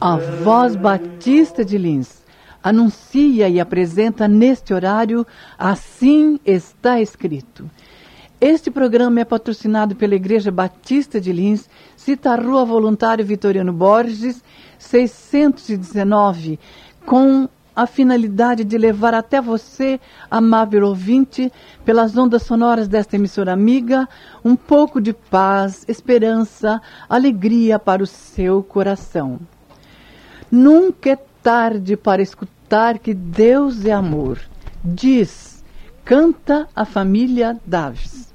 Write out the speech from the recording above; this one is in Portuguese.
A Voz Batista de Lins anuncia e apresenta neste horário Assim Está Escrito. Este programa é patrocinado pela Igreja Batista de Lins, Cita Rua Voluntário Vitoriano Borges, 619, com a finalidade de levar até você, amável ouvinte, pelas ondas sonoras desta emissora amiga, um pouco de paz, esperança, alegria para o seu coração. Nunca é tarde para escutar que Deus é amor. Diz, canta a família Daves.